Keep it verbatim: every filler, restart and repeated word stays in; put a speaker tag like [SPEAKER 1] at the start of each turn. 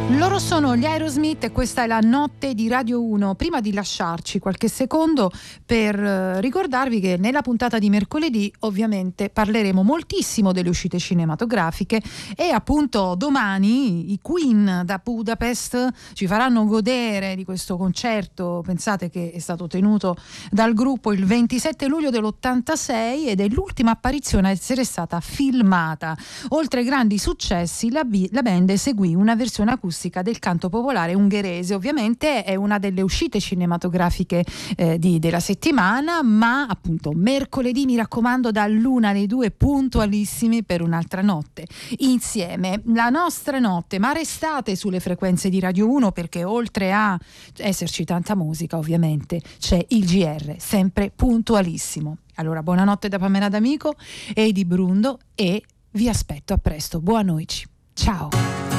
[SPEAKER 1] Loro sono gli Aerosmith e questa è la notte di Radio uno. Prima di lasciarci qualche secondo per eh, ricordarvi che nella puntata di mercoledì ovviamente parleremo moltissimo delle uscite cinematografiche e appunto domani i Queen da Budapest ci faranno godere di questo concerto, pensate che è stato tenuto dal gruppo il ventisette luglio dell'ottantasei ed è l'ultima apparizione a essere stata filmata. Oltre ai grandi successi la, b- la band eseguì una versione acustica del canto popolare ungherese. Ovviamente è una delle uscite cinematografiche eh, di, della settimana, ma appunto mercoledì mi raccomando dall'una alle due puntualissimi per un'altra notte insieme, la nostra notte. Ma restate sulle frequenze di Radio uno perché oltre a esserci tanta musica ovviamente c'è il G R sempre puntualissimo. Allora buonanotte da Pamela D'Amico e di Brundo e vi aspetto a presto. Buon noici, ciao.